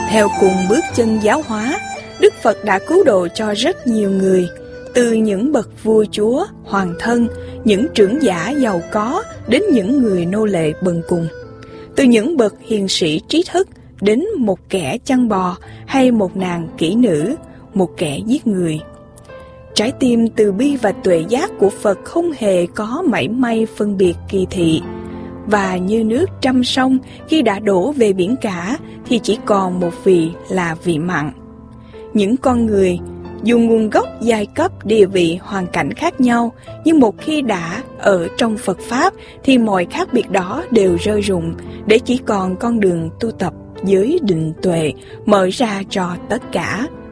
Theo cùng bước chân giáo hóa, Đức Phật đã cứu độ cho rất nhiều người, từ những bậc vua chúa, hoàng thân, những trưởng giả giàu có đến những người nô lệ bần cùng, từ những bậc hiền sĩ trí thức đến một kẻ chăn bò hay một nàng kỹ nữ, một kẻ giết người. Trái tim từ bi và tuệ giác của Phật không hề có mảy may phân biệt kỳ thị, và như nước trăm sông khi đã đổ về biển cả thì chỉ còn một vị là vị mặn. Những con người dù nguồn gốc, giai cấp, địa vị, hoàn cảnh khác nhau, nhưng một khi đã ở trong Phật Pháp thì mọi khác biệt đó đều rơi rụng, để chỉ còn con đường tu tập giới định tuệ mở ra cho tất cả.